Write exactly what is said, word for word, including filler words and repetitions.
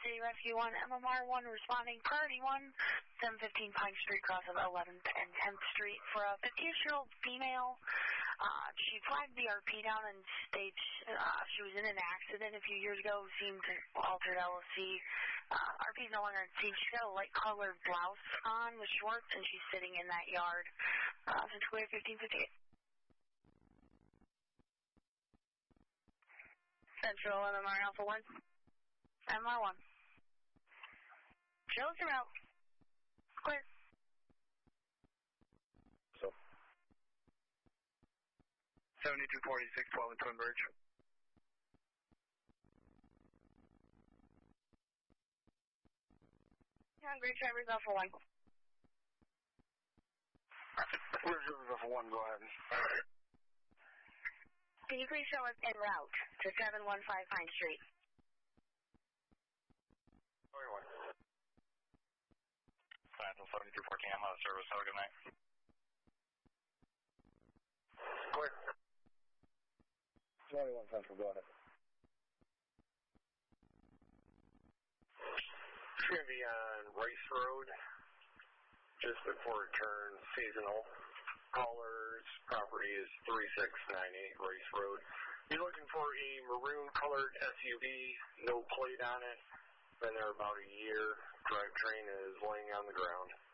City Rescue one, M M R one responding, priority one, seven fifteen Pine Street, cross of eleventh and tenth Street for a fifty-ish-year-old female. Uh, she flagged the R P down and states uh, she was in an accident a few years ago, seemed to altered L S C. Uh, R P's no longer in scene. She's got a light-colored blouse on with shorts, and she's sitting in that yard. Uh, since clear fifteen fifty-eight. Central M M R Alpha one. M R one. Shows her out. Clear. So. seventy-two forty-six, twelve in Twin Birch. Yeah, Great Drivers Alpha one. Great Drivers Alpha one, go ahead. Can you please show us en route to seven one five Pine Street? twenty-one. Central seventy-two fourteen, I'm out of service. Have a good night. Clear. twenty-one Central, go ahead. It's going to be on Rice Road, just before it turns seasonal. Caller's property is three six nine eight Rice Road. You're looking for a maroon-colored S U V, no plate on it. Been there about a year. Drivetrain is laying on the ground.